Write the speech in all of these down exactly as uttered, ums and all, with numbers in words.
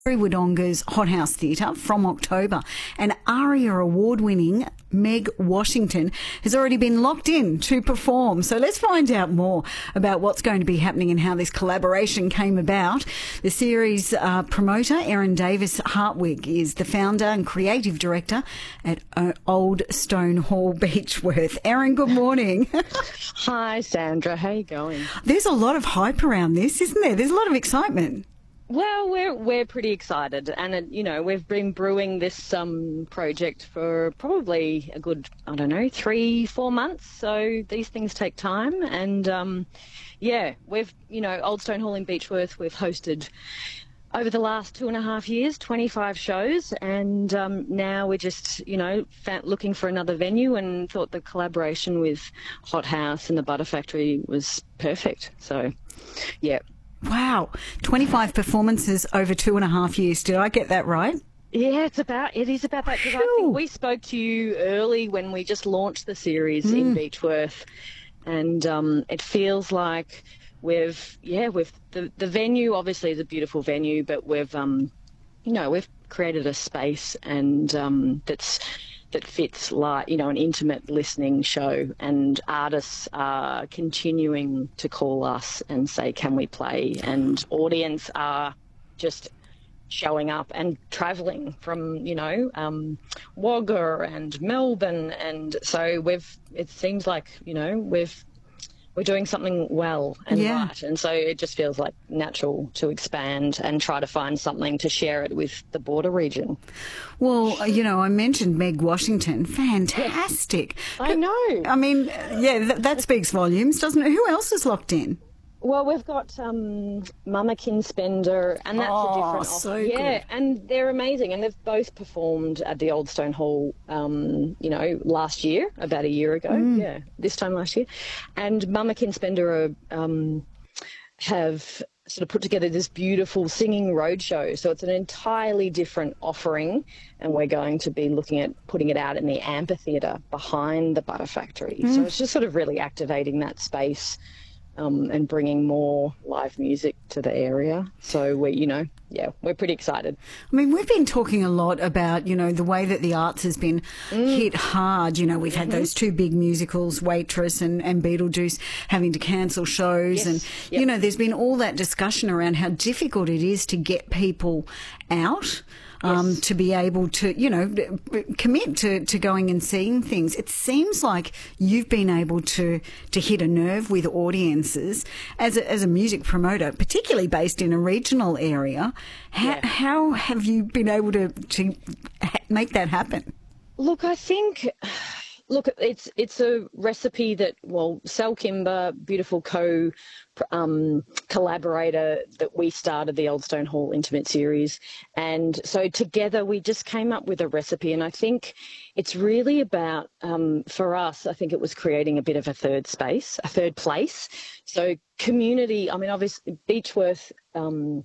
Wodonga's Hothouse Theatre from October, and ARIA award-winning Meg Washington has already been locked in to perform. So let's find out more about what's going to be happening and how this collaboration came about. The series uh, promoter, Erin Davis Hartwig, is the founder and creative director at uh, Old Stone Hall Beechworth. Erin, good morning. Hi, Sandra. How are you going? There's a lot of hype around this, isn't there? There's a lot of excitement. Well, we're we're pretty excited, and it, you know, we've been brewing this um project for probably a good I don't know three four months. So these things take time, and um, yeah, we've you know Old Stone Hall in Beechworth, we've hosted over the last two and a half years twenty-five shows, and um, now we're just you know looking for another venue, and thought the collaboration with Hothouse and the Butter Factory was perfect. So, yeah. Wow, twenty-five performances over two and a half years. Did I get that right? Yeah, it's about it is about that, because I think we spoke to you early when we just launched the series mm. in Beechworth, and um, it feels like we've yeah we've the the venue obviously is a beautiful venue, but we've um you know we've created a space and um that's. that fits like you know an intimate listening show, and artists are continuing to call us and say, can we play, and audience are just showing up and travelling from you know um, Wagga and Melbourne, and so we've it seems like you know we've we're doing something well and yeah. right, and so it just feels like natural to expand and try to find something to share it with the border region. Well, you know, I mentioned Meg Washington. Fantastic. I know. I mean, yeah, th- that speaks volumes, doesn't it? Who else is locked in? Well, we've got um, Mama Kinspender, and that's oh, a different so offer. Yeah, good. and they're amazing, and they've both performed at the Old Stone Hall, um, you know, last year, about a year ago. Mm. Yeah, this time last year. And Mama Kinspender are, um, have sort of put together this beautiful singing roadshow. So it's an entirely different offering, and we're going to be looking at putting it out in the amphitheatre behind the Butter Factory. Mm. So it's just sort of really activating that space. Um, and bringing more live music to the area. So we, you know, yeah, we're pretty excited. I mean, we've been talking a lot about, you know, the way that the arts has been mm. hit hard. You know, we've had mm-hmm. those two big musicals, Waitress and, and Beetlejuice, having to cancel shows. Yes. And, yep. you know, there's been all that discussion around how difficult it is to get people out. Um, yes. to be able to, you know, commit to, to going and seeing things. It seems like you've been able to, to hit a nerve with audiences as a, as a music promoter, particularly based in a regional area. How, yeah. how have you been able to, to make that happen? Look, I think... Look, it's it's a recipe that, well, Sal Kimber, beautiful co um, collaborator, that we started the Old Stone Hall Intimate Series. And so together we just came up with a recipe. And I think it's really about, um, for us, I think it was creating a bit of a third space, a third place. So community, I mean, obviously Beechworth um,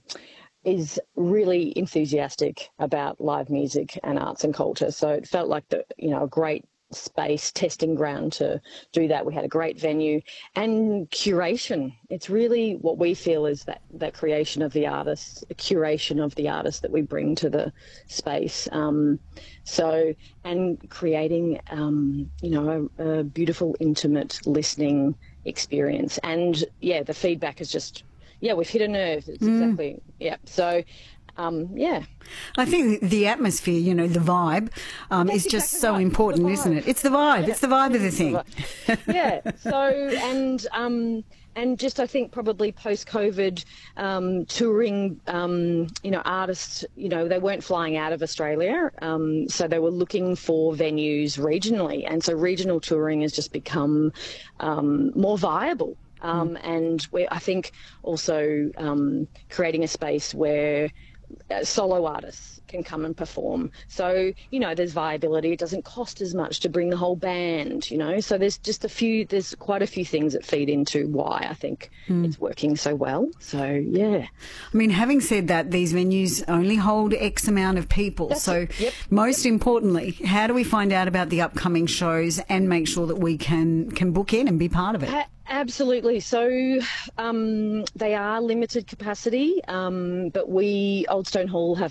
is really enthusiastic about live music and arts and culture. So it felt like, the you know, a great space, testing ground to do that. We had a great venue and curation. It's really what we feel is that that creation of the artists, the curation of the artists that we bring to the space. Um, so, and creating, um, you know, a, a beautiful, intimate listening experience. And yeah, the feedback is just, yeah, we've hit a nerve. It's mm. exactly, yeah. So, Um, yeah. I think the atmosphere, you know, the vibe um, is just exactly so right. important, isn't it? It's the vibe. Yeah. It's the vibe of the thing. Yeah. So, and um, and just I think probably post-COVID um, touring, um, you know, artists, you know, they weren't flying out of Australia. Um, so they were looking for venues regionally. And so regional touring has just become um, more viable. Um, mm. And we're, I think, also um, creating a space where Uh, solo artists can come and perform. So, you know, there's viability. It doesn't cost as much to bring the whole band, you know. So there's just a few, there's quite a few things that feed into why I think mm. it's working so well. So, yeah. I mean, having said that, these venues only hold X amount of people. That's so yep. most yep. importantly, how do we find out about the upcoming shows and make sure that we can, can book in and be part of it? Uh, Absolutely. So um, they are limited capacity, um, but we, Old Stone Hall, have